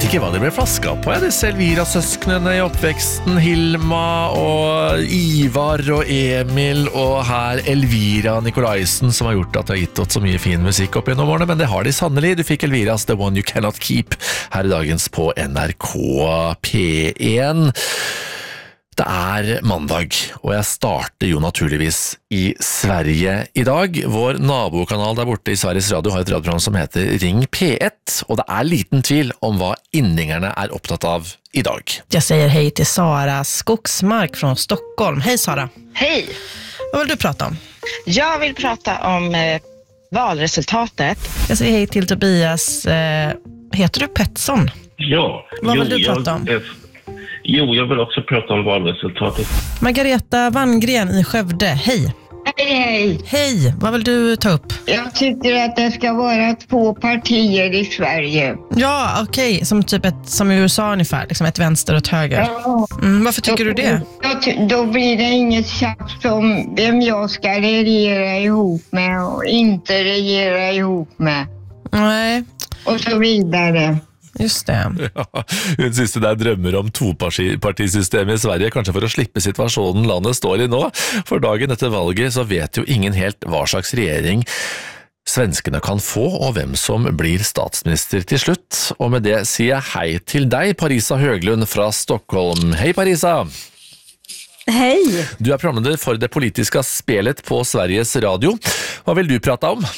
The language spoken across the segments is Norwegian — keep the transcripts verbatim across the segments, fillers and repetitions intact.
vet ikke hva det ble flaska på. Jeg. Disse Elvira-søsknene i oppveksten, Hilma og Ivar og Emil, og her Elvira Nikolaisen, som har gjort at det har gitt oss så mye fin musikk opp gjennom årene, men det har de sannelig. Du fikk Elviras The One You Cannot Keep her i dagens på N R K P én. Det er mandag, og jeg starter jo naturligvis i Sverige i dag. Vår nabokanal der borte i Sveriges Radio har et radioprogram som heter Ring P ett, og det er liten tvil om hva inningerne er opptatt av i dag. Jeg sier hei til Sara Skogsmark fra Stockholm. Hei Sara. Hej. Vad vill du prata om? Jag vill prata om eh, valresultatet. Jag säger hej till Tobias. Eh, heter du Pettersson? Ja. Vad vill jo, du prata om? Jag, eh, jo, jag vill också prata om valresultatet. Margareta Wanngren i Skövde. Hej. Hej, hej. Hej, vad vill du ta upp? Jag tycker att det ska vara två partier i Sverige. Ja, okej. Okay. Som typ ett, som i U S A ungefär. Liksom ett vänster och ett höger. Ja. Mm, varför tycker då, du det? Då, då blir det inget tjafs om vem jag ska regera ihop med och inte regera ihop med. Nej. Och så vidare. Just det. Ja, hun synes det er drømmer om topartisystemet i Sverige, kanskje for å slippe situasjonen landet står i nå. For dagen etter valget så vet jo ingen helt hva slags regjering svenskene kan få, og hvem som blir statsminister til slutt. Og med det sier jeg hei til deg, Parisa Høglund fra Stockholm. Hei Parisa! Hei! Du er programleder for det politiske spelet på Sveriges Radio. Hva vil du prate om?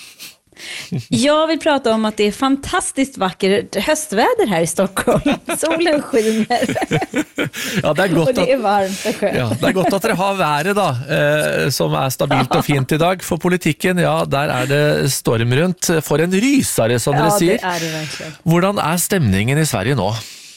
Jag vill prata om att det är fantastiskt vackert höstväder här i Stockholm. Solen skiner. Ja, det er godt och det är at, varmt och skönt. ja, det er godt at dere har været da, eh, som er stabilt og fint i dag. For politikken, ja, der er det storm rundt. For en rysare, som ja, dere sier. det är det verkligen. Hvordan er stemningen i Sverige nå?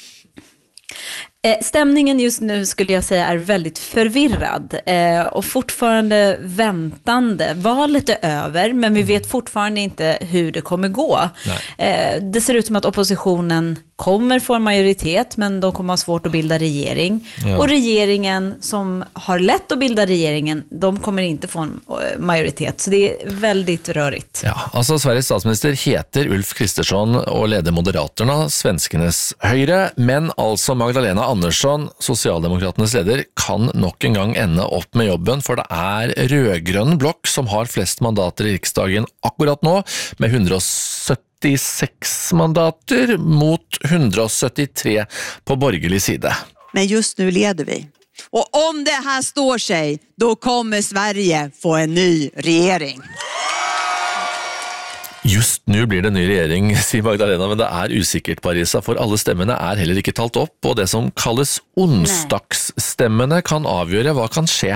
Eh, stämningen just nu skulle jag säga är väldigt förvirrad eh, och fortfarande väntande. Valet är över, men vi vet fortfarande inte hur det kommer gå. Eh, det ser ut som att oppositionen kommer få en majoritet, men de kommer ha svårt att bilda regering. Ja. Och regeringen som har lätt att bilda regeringen, de kommer inte få en majoritet. Så det är väldigt rörigt. Ja, altså Sveriges statsminister heter Ulf Kristersson og leder Moderaterna, svenskenes høyre, men altså Magdalena Andersson, Socialdemokraternes leder, kan nok en gang ende opp med jobben, for det er rødgrønn blokk som har flest mandater i riksdagen akkurat nå, med hundre og syttiseks mandater mot hundre og syttitre på borgerlig side. Men just nu leder vi. Och om det här står sig, då kommer Sverige få en ny regering. Just nu blir det en ny regjering, sier Magdalena, men det er usikkert, Parisa, for alle stemmene er heller ikke talt opp, og det som kalles onsdagsstemmene kan avgjøre hva kan skje.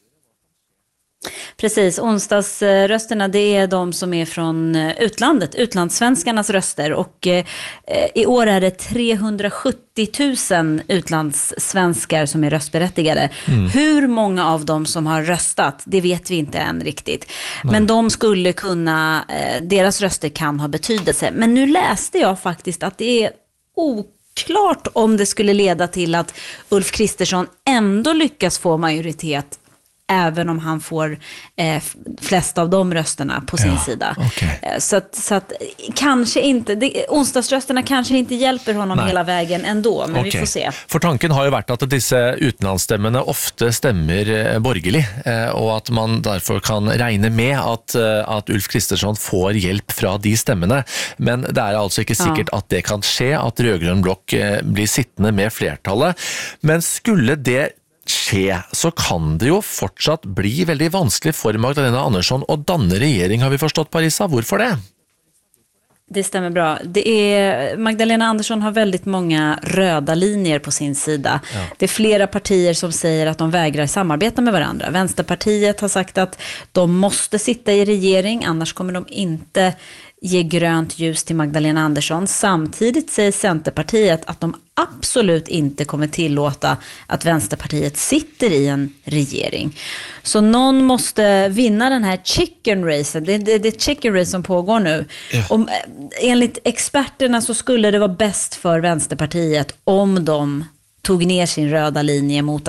Precis, onsdagsrösterna det är de som är från utlandet, utlandssvenskarnas röster, och eh, i år är det trehundrasjuttio tusen utlandssvenskar som är röstberättigade. Mm. Hur många av dem som har röstat, det vet vi inte än riktigt. Nej. Men de skulle kunna, eh, deras röster kan ha betydelse. Men nu läste jag faktiskt att det är oklart om det skulle leda till att Ulf Kristersson ändå lyckas få majoritet, även om han får eh, flest av de rösterna på sin ja, sida. Okay. Eh, så att, så att kanske inte, det, onsdagsrösterna kanske inte hjälper honom Nej. Hela vägen ändå, men okay. Vi får se. For tanken har jo vært at disse utenlandsstemmene ofte stemmer eh, borgerlig, eh, og at man derfor kan regne med at, eh, at Ulf Kristersson får hjelp fra de stemmene. Men det er altså ikke sikkert ja. At det kan skje, at rødgrønn blokk eh, blir sittende med flertallet. Men skulle det skje, så kan det jo fortsatt bli veldig vanskelig for Magdalena Andersson å danne regjering, har vi forstått, Parisa. Hvorfor det? Det stämmer bra. Det är, Magdalena Andersson har väldigt många röda linjer på sin sida. Ja. Det är flera partier som säger att de vägrar samarbeta med varandra. Vänsterpartiet har sagt att de måste sitta i regering, annars kommer de inte ge grönt ljus till Magdalena Andersson. Samtidigt säger Centerpartiet att de absolut inte kommer tillåta att Vänsterpartiet sitter i en regering. Så någon måste vinna den här chicken race. Det är det, det chicken race som pågår nu. Ja. Om, enligt experterna så skulle det vara bäst för Vänsterpartiet om de tog ner sin röda linje mot att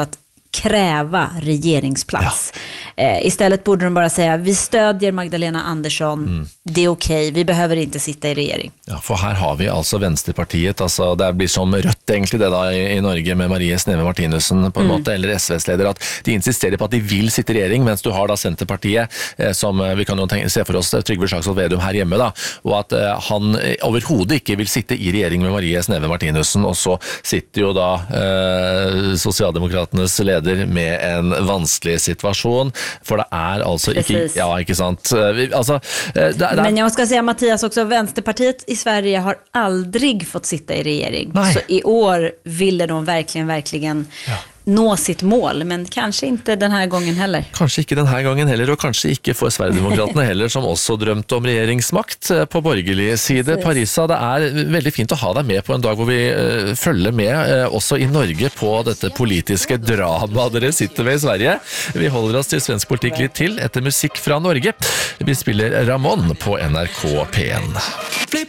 kräva regeringsplats. Ja. Eh, istället borde de bara säga, vi stödjer Magdalena Andersson, mm. det är okej, vi behöver inte sitta i regering. Ja, for her har vi altså Venstrepartiet, altså det blir som Rødt egentlig det da i, i Norge med Marie Sneve Martinussen på en mm. måte, eller S V's-leder, at de insisterer på at de vil sitte i regjering, mens du har da Senterpartiet, eh, som vi kan jo tenke, se for oss Trygve Slagsvold Vedum her hjemme da, og at eh, han overhodet ikke vil sitte i regjering med Marie Sneve Martinussen, og så sitter jo da eh, Sosialdemokratenes leder med en vanskelig situasjon, for det er altså ikke, ja, ikke sant? Vi, altså, det, det, Men jag ska säga Mattias också, Vänsterpartiet i Sverige har aldrig fått sitta i regering. Nej. Så i år ville de verkligen, verkligen ja. nå sitt mål, men kanskje ikke denne gangen heller. Kanskje ikke denne gangen heller, og kanskje ikke for Sverigedemokraterne heller, som også drømte om regjeringsmakt på borgerlig side. Parisa, det er veldig fint å ha deg med på en dag hvor vi uh, følger med, uh, også i Norge, på dette politiske dramaet dere sitter med i Sverige. Vi holder oss til svensk politikk litt til, etter musikk fra Norge. Vi spiller Ramon på N R K P en.